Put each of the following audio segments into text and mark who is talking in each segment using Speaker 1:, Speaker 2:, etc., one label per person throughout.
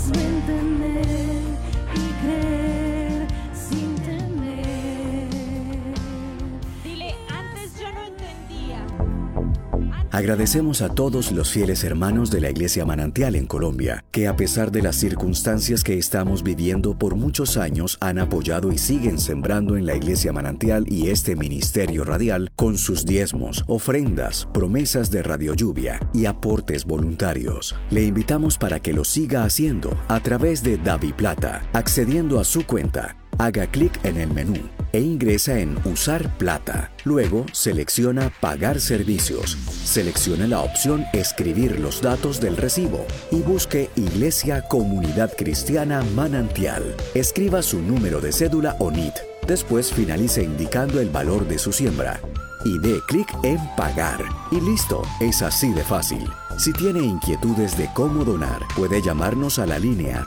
Speaker 1: Hazme entender y creer sin temer.
Speaker 2: Dile, antes yo no entendía.
Speaker 3: Agradecemos a todos los fieles hermanos de la Iglesia Manantial en Colombia, que a pesar de las circunstancias que estamos viviendo por muchos años han apoyado y siguen sembrando en la Iglesia Manantial y este ministerio radial con sus diezmos, ofrendas, promesas de Radio Lluvia y aportes voluntarios. Le invitamos para que lo siga haciendo a través de DaviPlata, accediendo a su cuenta. Haga clic en el menú e ingresa en Usar Plata. Luego selecciona Pagar servicios. Seleccione la opción Escribir los datos del recibo y busque Iglesia Comunidad Cristiana Manantial. Escriba su número de cédula o NIT. Después finalice indicando el valor de su siembra y dé clic en Pagar. Y listo, es así de fácil. Si tiene inquietudes de cómo donar, puede llamarnos a la línea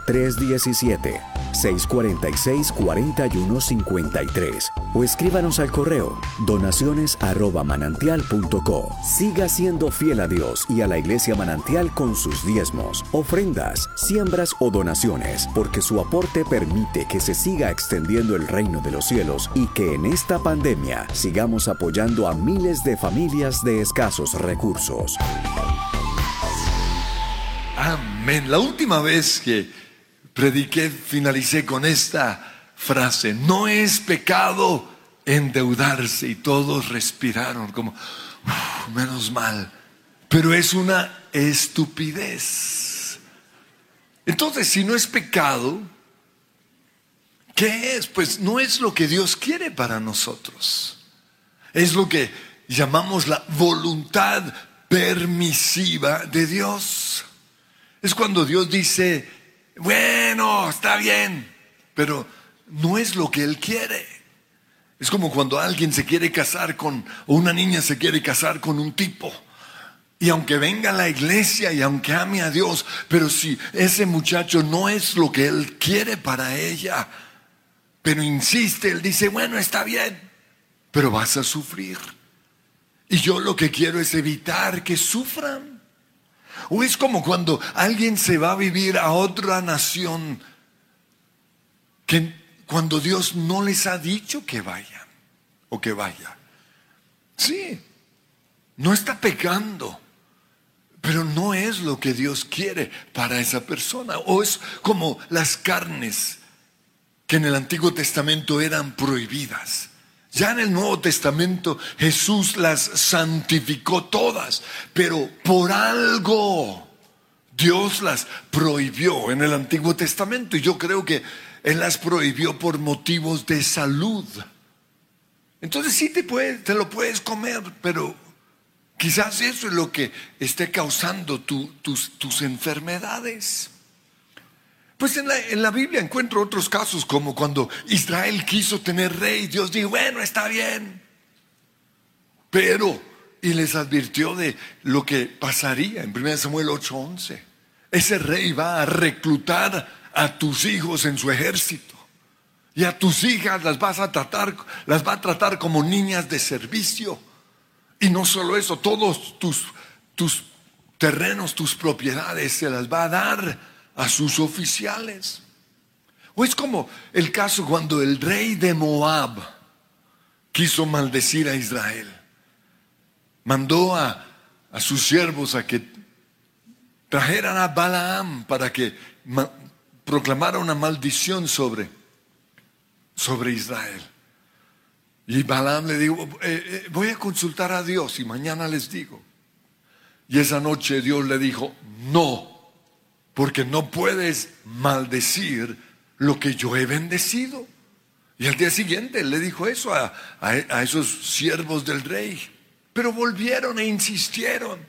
Speaker 3: 317-646-4153 o escríbanos al correo donaciones@manantial.co. Siga siendo fiel a Dios y a la Iglesia Manantial con sus diezmos, ofrendas, siembras o donaciones, porque su aporte permite que se siga extendiendo el reino de los cielos y que en esta pandemia sigamos apoyando a miles de familias de escasos recursos.
Speaker 4: Amén. La última vez que prediqué, finalicé con esta frase: no es pecado endeudarse. Y todos respiraron como, menos mal. Pero es una estupidez. Entonces, si no es pecado, ¿qué es? Pues no es lo que Dios quiere para nosotros. Es lo que llamamos la voluntad permisiva de Dios. Es cuando Dios dice, bueno, está bien, pero no es lo que Él quiere. Es como cuando alguien se quiere casar o una niña se quiere casar con un tipo. Y aunque venga a la iglesia y aunque ame a Dios, pero si ese muchacho no es lo que Él quiere para ella, pero insiste, Él dice, bueno, está bien, pero vas a sufrir. Y yo lo que quiero es evitar que sufran. O es como cuando alguien se va a vivir a otra nación, que cuando Dios no les ha dicho que vayan o que vaya. Sí, no está pecando, pero no es lo que Dios quiere para esa persona. O es como las carnes que en el Antiguo Testamento eran prohibidas. Ya en el Nuevo Testamento Jesús las santificó todas, pero por algo Dios las prohibió en el Antiguo Testamento. Y yo creo que Él las prohibió por motivos de salud. Entonces sí te lo puedes comer, pero quizás eso es lo que esté causando tus enfermedades. Pues en la Biblia encuentro otros casos, como cuando Israel quiso tener rey. Dios dijo, bueno, está bien, pero, y les advirtió de lo que pasaría en 1 Samuel 8:11. Ese rey va a reclutar a tus hijos en su ejército, y a tus hijas las va a tratar como niñas de servicio. Y no solo eso, todos tus terrenos, tus propiedades se las va a dar a sus oficiales. O es como el caso cuando el rey de Moab quiso maldecir a Israel. Mandó a sus siervos a que trajeran a Balaam para que proclamara una maldición sobre Israel. Y Balaam le dijo, voy a consultar a Dios y mañana les digo. Y esa noche Dios le dijo, no, porque no puedes maldecir lo que yo he bendecido. Y al día siguiente le dijo eso a esos siervos del rey. Pero volvieron e insistieron.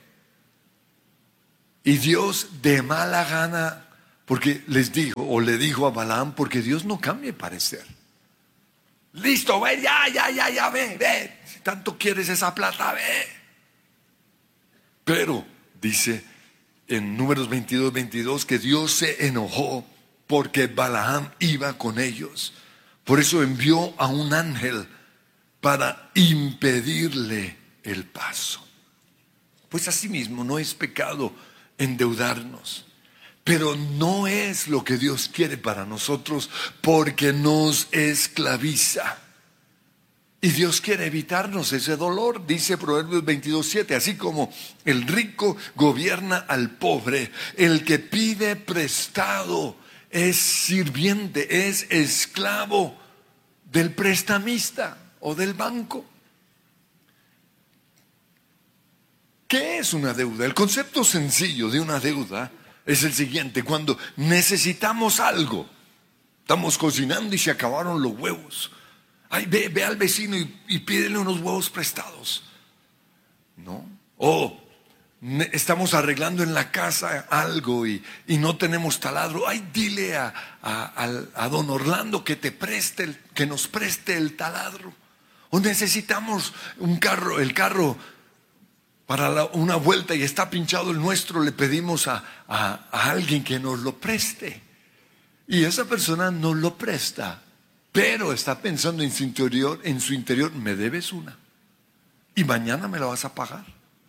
Speaker 4: Y Dios de mala gana, porque les dijo, o le dijo a Balaam, porque Dios no cambia de parecer. Listo, ve, ya, ve. Si tanto quieres esa plata, ve. Pero, dice en Números 22 que Dios se enojó porque Balaam iba con ellos. Por eso envió a un ángel para impedirle el paso. Pues asimismo no es pecado endeudarnos, Pero no es lo que Dios quiere para nosotros, porque nos esclaviza. Y Dios quiere evitarnos ese dolor. Dice Proverbios 22:7, así como el rico gobierna al pobre, el que pide prestado es sirviente, es esclavo del prestamista o del banco. ¿Qué es una deuda? El concepto sencillo de una deuda es el siguiente: cuando necesitamos algo, estamos cocinando y se acabaron los huevos. Ay, ve al vecino y pídele unos huevos prestados, ¿no? O estamos arreglando en la casa algo y no tenemos taladro. Ay, dile a don Orlando que nos preste el taladro. O necesitamos el carro para una vuelta y está pinchado el nuestro, le pedimos a alguien que nos lo preste. Y esa persona nos lo presta, pero está pensando en su interior, me debes una y mañana me la vas a pagar.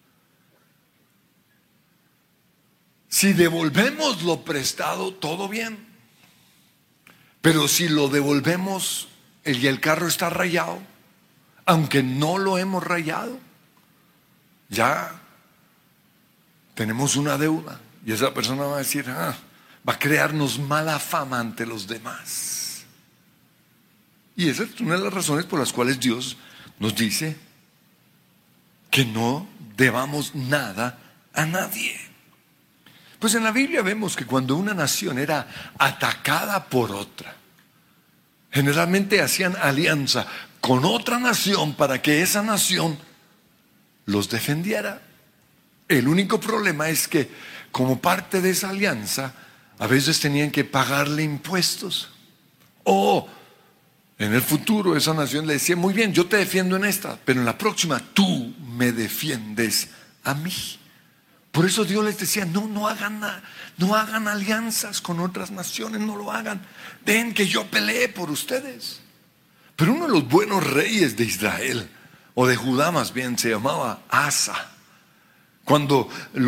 Speaker 4: Si devolvemos lo prestado, todo bien. Pero si lo devolvemos y el carro está rayado, aunque no lo hemos rayado, ya tenemos una deuda. Y esa persona va a decir, va a crearnos mala fama ante los demás. Y esa es una de las razones por las cuales Dios nos dice que no debamos nada a nadie. Pues en la Biblia vemos que cuando una nación era atacada por otra, generalmente hacían alianza con otra nación para que esa nación los defendiera. El único problema es que como parte de esa alianza, a veces tenían que pagarle impuestos. O en el futuro esa nación le decía, muy bien, yo te defiendo en esta, pero en la próxima tú me defiendes a mí. Por eso Dios les decía, no hagan alianzas con otras naciones, no lo hagan. Dejen que yo pelee por ustedes. Pero uno de los buenos reyes de Israel, o de Judá más bien, se llamaba Asa. Cuando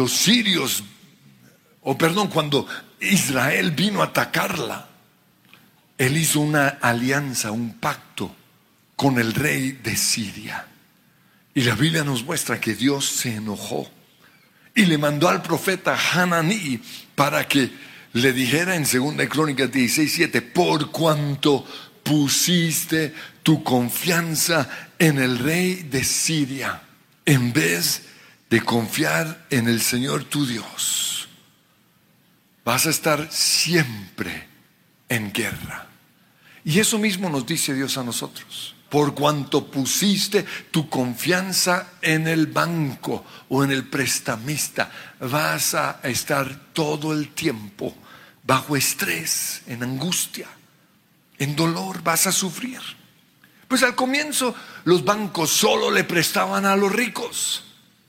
Speaker 4: cuando Israel vino a atacarla, él hizo una alianza, un pacto con el rey de Siria. Y la Biblia nos muestra que Dios se enojó y le mandó al profeta Hananí para que le dijera en 2 Crónicas 16:7, por cuanto pusiste tu confianza en el rey de Siria en vez de confiar en el Señor tu Dios, vas a estar siempre en guerra. Y eso mismo nos dice Dios a nosotros. Por cuanto pusiste tu confianza en el banco o en el prestamista, vas a estar todo el tiempo bajo estrés, en angustia, en dolor, vas a sufrir. Pues al comienzo los bancos solo le prestaban a los ricos.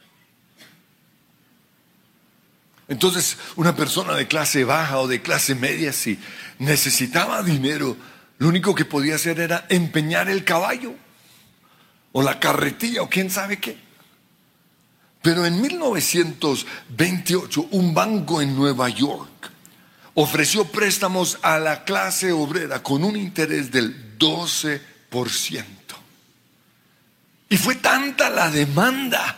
Speaker 4: Entonces una persona de clase baja o de clase media, si necesitaba dinero, lo único que podía hacer era empeñar el caballo o la carretilla o quién sabe qué. Pero en 1928 un banco en Nueva York ofreció préstamos a la clase obrera con un interés del 12%. Y fue tanta la demanda.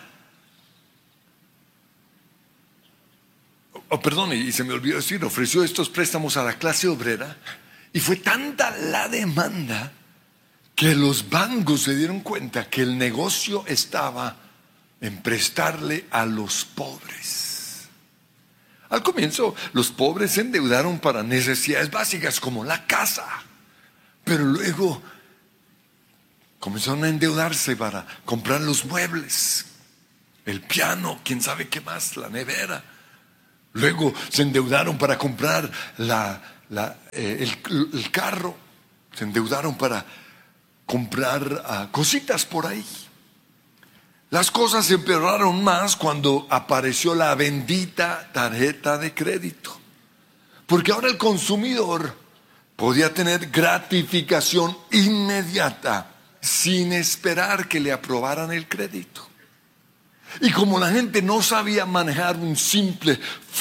Speaker 4: Y se me olvidó decir, ofreció estos préstamos a la clase obrera. Y fue tanta la demanda que los bancos se dieron cuenta que el negocio estaba en prestarle a los pobres. Al comienzo, los pobres se endeudaron para necesidades básicas como la casa, pero luego comenzaron a endeudarse para comprar los muebles, el piano, quién sabe qué más, la nevera. Luego se endeudaron para comprar el carro, se endeudaron para comprar cositas por ahí. Las cosas se empeoraron más cuando apareció la bendita tarjeta de crédito, porque ahora el consumidor podía tener gratificación inmediata sin esperar que le aprobaran el crédito. Y como la gente no sabía manejar un simple